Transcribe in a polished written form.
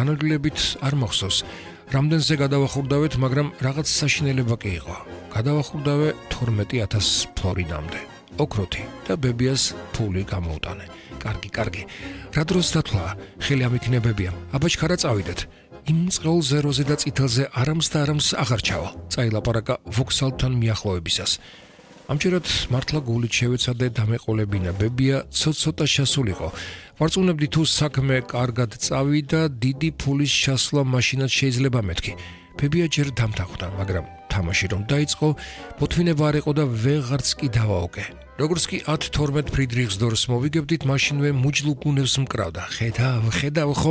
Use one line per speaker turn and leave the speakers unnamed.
განაგლებით არ მახსოვს. რამდენზე გადავახურდავეთ, მაგრამ რაღაც საშინელება კი იყო. გადავახურდავე 12,000 ფლორინამდე. ოქროთი და ბებიას ფული გამოუტანე. კარგი. რა დროს დათვლა? ხელი ამიქნებებია. აბაჩქარა წავიდეთ. იმ წყეულ ზეროზე და წითელზე არამს აღარ ჩავალ. წაილაპარაკა ვოქსალთან მიახლოებისას. ამჯერად მართლა გულით შევეცადე დამეყოლებინა. ბებია ცოტ-ცოტა შესულიყო. ვარწმუნებდი თუ საქმე კარგად წავიდა, დიდი ფულის შესვლა მაშინაც შეიძლება მეთქი. ბებია ჯერ დამთანხმდა, მაგრამ თამაში რომ დაიწყო, მოთმინება არ იყო და ვეღარც კი დავაოკე. როგორც კი 10-12 ფრიდრიხსდორს მოვიგებდით, მაშინვე მუჯლუ გუნევს მკრავდა. ხედავ, ხო